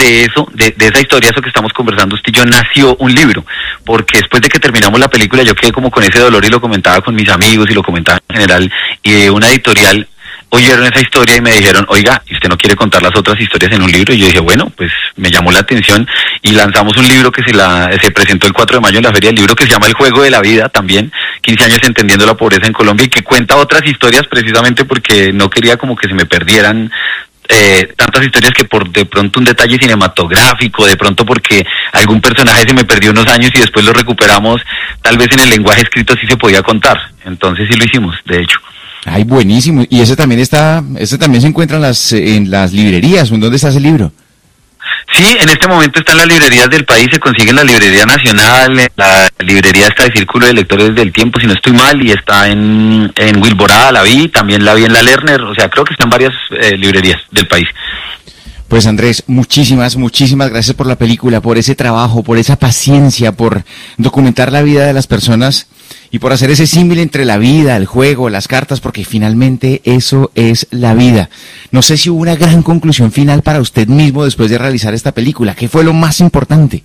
de eso, de esa historia, eso que estamos conversando usted y yo, nació un libro, porque después de que terminamos la película yo quedé como con ese dolor y lo comentaba con mis amigos y lo comentaba en general, y de una editorial oyeron esa historia y me dijeron, oiga, ¿y usted no quiere contar las otras historias en un libro? Y yo dije, bueno, pues me llamó la atención y lanzamos un libro que se presentó el 4 de mayo en la Feria del Libro, que se llama El Juego de la Vida, también 15 años entendiendo la pobreza en Colombia, y que cuenta otras historias precisamente porque no quería como que se me perdieran tantas historias, que por de pronto un detalle cinematográfico, de pronto porque algún personaje se me perdió unos años y después lo recuperamos, tal vez en el lenguaje escrito sí se podía contar. Entonces sí lo hicimos, de hecho. Ay, buenísimo. Y ese también se encuentra en las librerías. ¿Dónde está ese libro? Sí, en este momento está en las librerías del país, se consigue en la Librería Nacional, en la librería está de Círculo de Lectores del Tiempo, si no estoy mal, y está en Wilborada, también la vi en la Lerner, o sea, creo que están varias librerías del país. Pues Andrés, muchísimas gracias por la película, por ese trabajo, por esa paciencia, por documentar la vida de las personas y por hacer ese símil entre la vida, el juego, las cartas, porque finalmente eso es la vida. No sé si hubo una gran conclusión final para usted mismo después de realizar esta película. ¿Qué fue lo más importante?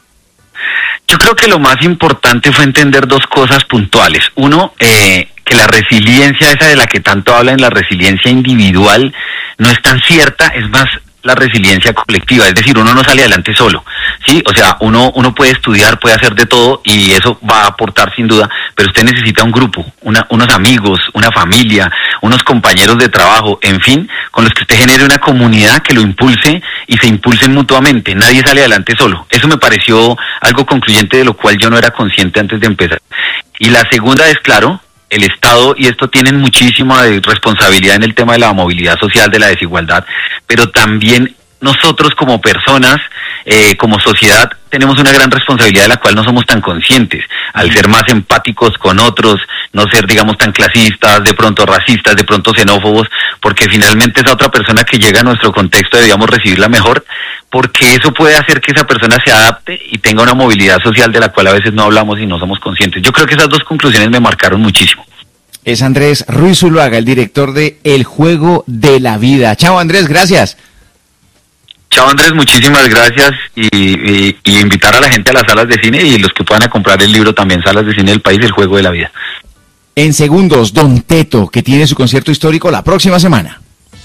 Yo creo que lo más importante fue entender dos cosas puntuales. Uno, que la resiliencia esa de la que tanto hablan, la resiliencia individual, no es tan cierta, es más la resiliencia colectiva, es decir, uno no sale adelante solo, ¿sí? O sea, uno puede estudiar, puede hacer de todo y eso va a aportar sin duda, pero usted necesita un grupo, unos amigos, una familia, unos compañeros de trabajo, en fin, con los que usted genere una comunidad que lo impulse y se impulsen mutuamente. Nadie sale adelante solo. Eso me pareció algo concluyente, de lo cual yo no era consciente antes de empezar. Y la segunda es, claro, el Estado, y esto tienen muchísima responsabilidad en el tema de la movilidad social, de la desigualdad, pero también nosotros como personas, como sociedad, tenemos una gran responsabilidad de la cual no somos tan conscientes, al ser más empáticos con otros, no ser, digamos, tan clasistas, de pronto racistas, de pronto xenófobos, porque finalmente esa otra persona que llega a nuestro contexto deberíamos recibirla mejor, porque eso puede hacer que esa persona se adapte y tenga una movilidad social de la cual a veces no hablamos y no somos conscientes. Yo creo que esas dos conclusiones me marcaron muchísimo. Es Andrés Ruiz Zuluaga, el director de El Juego de la Vida. Chao Andrés, gracias. Chao Andrés, muchísimas gracias, y invitar a la gente a las salas de cine y los que puedan comprar el libro también, Salas de Cine del País, El Juego de la Vida. En segundos, Don Teto, que tiene su concierto histórico la próxima semana.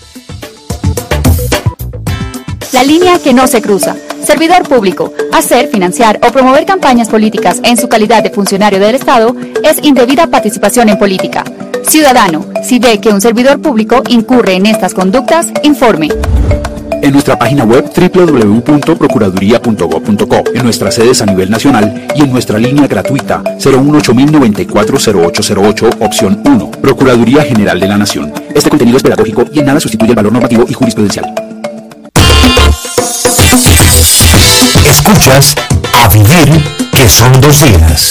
La línea que no se cruza. Servidor público. Hacer, financiar o promover campañas políticas en su calidad de funcionario del Estado es indebida participación en política. Ciudadano, si ve que un servidor público incurre en estas conductas, informe. En nuestra página web www.procuraduría.gov.co, en nuestras sedes a nivel nacional y en nuestra línea gratuita 018-094-0808, opción 1. Procuraduría General de la Nación. Este contenido es pedagógico y en nada sustituye el valor normativo y jurisprudencial. Escuchas A Vivir, que son 2 días.